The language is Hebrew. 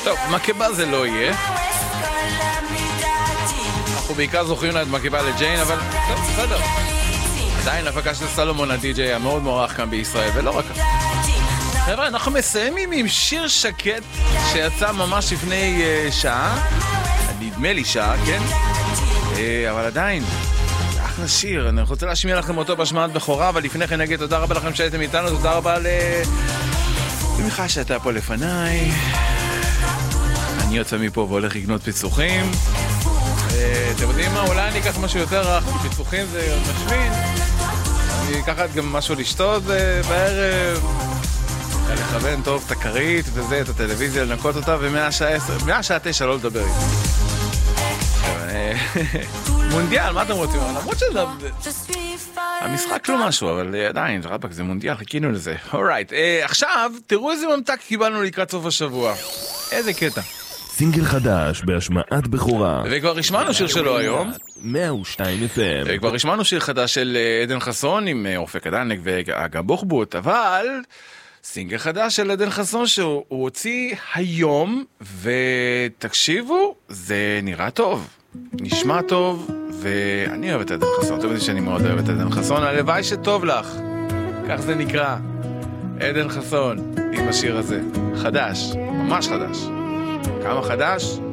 טוב, מקבה זה לא יהיה. אנחנו בעיקר זוכרים לה את מקבה לג'יין, אבל טוב, בסדר. עדיין הפקה של סלומון הדי-ג'יי המאוד מוערך כאן בישראל, ולא רק. חבר'ה, אנחנו מסיימים עם שיר שקט שיצא ממש לפני שעה. נדמה לי שעה, כן? אבל עדיין, זה אחלה שיר. אני רוצה להשמיע לכם אותו בהשמעת בכורה, אבל לפני כן נגיד תודה רבה לכם שהייתם איתנו, תודה רבה במיוחד שאתה פה לפניי. אני יוצא מפה והולך לקנות פיצוחים. אתם יודעים מה? אולי אני אקח משהו יותר רך, כי פיצוחים זה משמין. אני אקח גם משהו לשתות בערב. לכוון טוב את הכרית וזה, את הטלוויזיה, לנקות אותה, ומהשעה 9 לא לדבר איתה. מונדיאל, מה אתם רוצים? למרות שזה המשחק לא משהו, אבל עדיין, רבק, זה מונדיאל, חיכינו לזה. אורייט, עכשיו, תראו איזה ממתק קיבלנו לקראת סוף השבוע. איזה קטע. סינגל חדש בהשמעת בכורה. וכבר השמענו שיר שלו היום. 102 FM. וכבר השמענו שיר חדש של עדן חסון עם אופק הדנק ואגה בוחבוט, אבל סינגל חדש של עדן חסון שהוא הוציא היום, ותקשיבו, זה נראה טוב. נשמע טוב, ואני אוהב את עדן חסון. אתם יודעים שאני מאוד אוהב את עדן חסון. הלוואי שטוב לך. כך זה נקרא. עדן חסון עם השיר הזה. חדש. ממש חדש. כמה חדש?